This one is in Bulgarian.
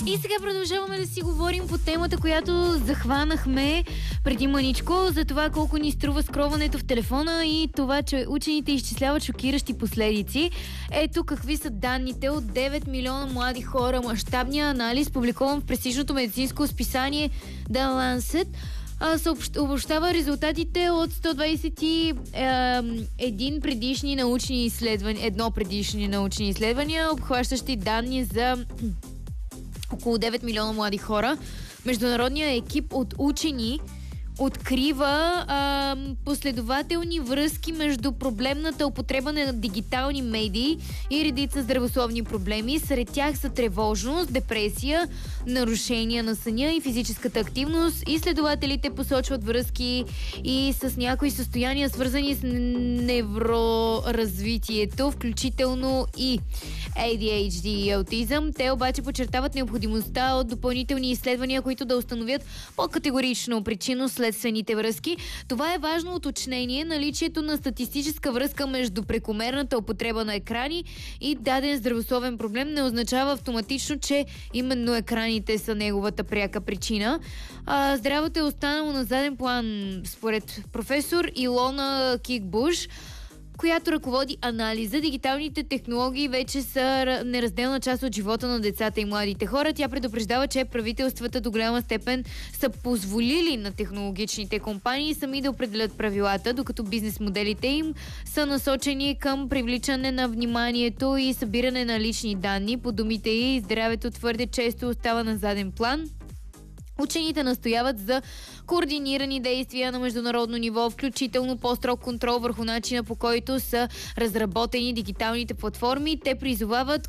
И сега продължаваме да си говорим по темата, която захванахме преди маничко, за това колко ни струва скроването в телефона и това, че учените изчисляват шокиращи последици. Ето какви са данните от 9 милиона млади хора. Мащабният анализ, публикуван в престижното медицинско списание The Lancet, обобщава резултатите от 121 предишни научни изследвания, обхващащи данни за около 9 милиона млади хора. Международният екип от учени открива последователни връзки между проблемната употреба на дигитални медии и редица здравословни проблеми. Сред тях са тревожност, депресия, нарушения на съня и физическата активност. Изследователите посочват връзки и с някои състояния, свързани с невроразвитието, включително и ADHD и аутизъм. Те обаче подчертават необходимостта от допълнителни изследвания, които да установят по-категорично причинно-следствените връзки. Това е важно уточнение. Наличието на статистическа връзка между прекомерната употреба на екрани и даден здравословен проблем не означава автоматично, че именно екраните са неговата пряка причина. Здравето е останало на заден план, според професор Илона Кикбуш, която ръководи анализа. Дигиталните технологии вече са неразделна част от живота на децата и младите хора. Тя предупреждава, че правителствата до голяма степен са позволили на технологичните компании сами да определят правилата, докато бизнес моделите им са насочени към привличане на вниманието и събиране на лични данни. По думите ѝ, здравето твърде често остава на заден план. Учените настояват за координирани действия на международно ниво, включително по-строг контрол върху начина, по който са разработени дигиталните платформи. Те призовават